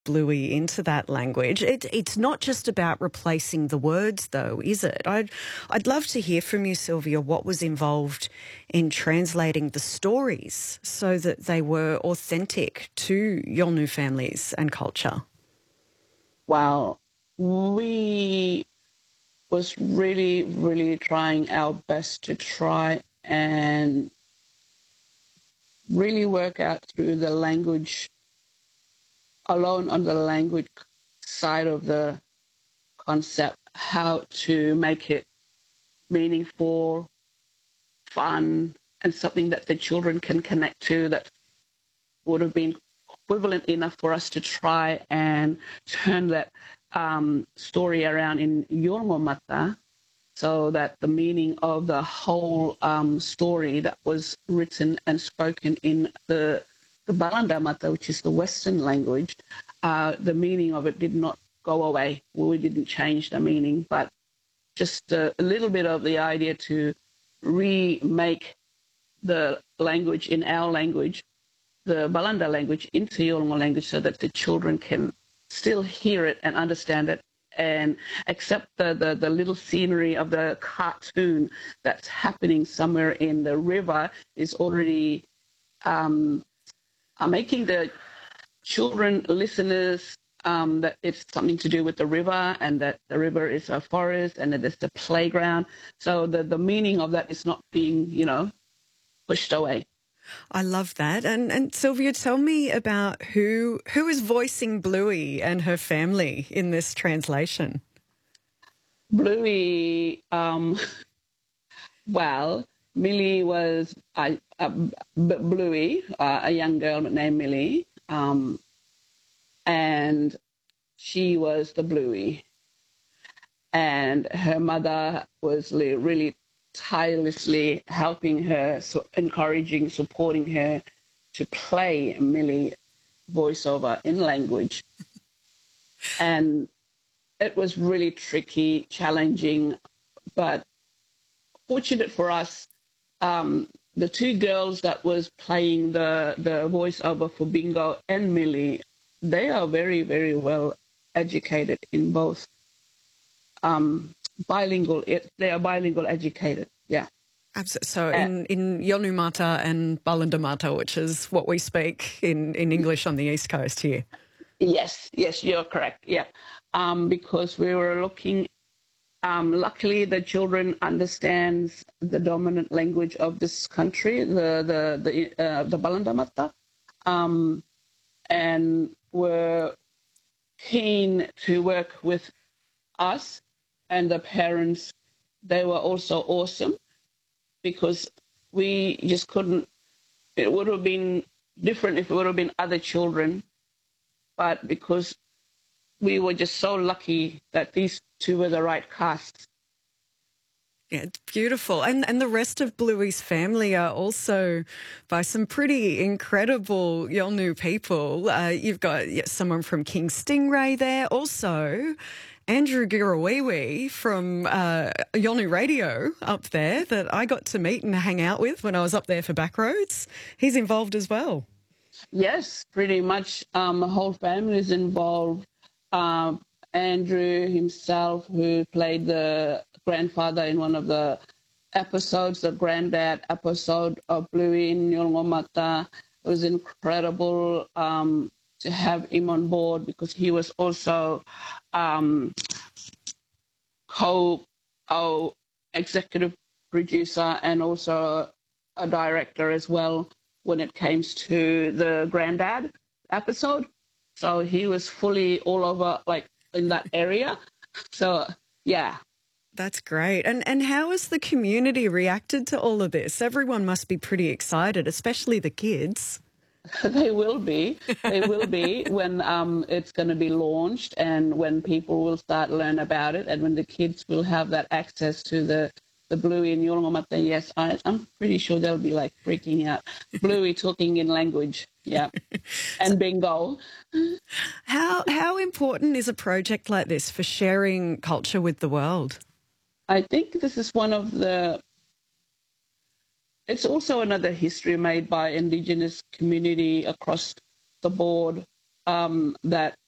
Bluey into that language. It's not just about replacing the words, though, is it? I'd love to hear from you, Sylvia, what was involved in translating the stories so that they were authentic to Yolngu families and culture. Wow. We was really, really trying our best to try and really work out through the language, alone on the language side of the concept, how to make it meaningful, fun, and something that the children can connect to that would have been equivalent enough for us to try and turn that story around in Yolngu Mata, so that the meaning of the whole story that was written and spoken in the Balanda Mata, which is the Western language, the meaning of it did not go away. Well, we didn't change the meaning, but just a little bit of the idea to remake the language in our language, the Balanda language, into Yolngu language so that the children can still hear it and understand it and accept the little scenery of the cartoon that's happening somewhere in the river is already making the children listeners that it's something to do with the river and that the river is a forest and that it's the playground. So the meaning of that is not being, pushed away. I love that. And Sylvia, tell me about who is voicing Bluey and her family in this translation. Bluey, well, Millie was Bluey, a young girl named Millie, and she was the Bluey. And her mother was really tirelessly helping her, encouraging, supporting her to play Millie voiceover in language. And it was really tricky, challenging, but fortunate for us, the two girls that was playing the voiceover for Bingo and Millie, they are very, very well educated in both bilingual. They are bilingual educated, yeah. Absolutely. So in Yolngu Mata and Balanda Mata, which is what we speak in English on the East Coast here. Yes, you're correct, yeah. Because we were looking, luckily the children understands the dominant language of this country, the Balanda Mata, and were keen to work with us. And the parents, they were also awesome because we just couldn't, it would have been different if it would have been other children, but because we were just so lucky that these two were the right cast. Yeah, it's beautiful. And the rest of Bluey's family are also by some pretty incredible Yolngu people. You've got someone from King Stingray there, also Andrew Girawiwi from Yolngu Radio up there that I got to meet and hang out with when I was up there for Backroads. He's involved as well. Yes, pretty much. The whole family is involved. Andrew himself, who played the grandfather in one of the episodes, the granddad episode of Bluey in Yolngu Mata, it was incredible to have him on board because he was also co-executive producer and also a director as well when it came to the granddad episode. So he was fully all over, like, in that area. So, yeah. That's great. And how has the community reacted to all of this? Everyone must be pretty excited, especially the kids. They will be. They will be when it's going to be launched and when people will start learn about it and when the kids will have that access to the Bluey and Yolngu Mata. Yes, I'm pretty sure they'll be like freaking out. Bluey talking in language, yeah, and bingo. How important is a project like this for sharing culture with the world? I think this is one of the. It's also another history made by Indigenous community across the board that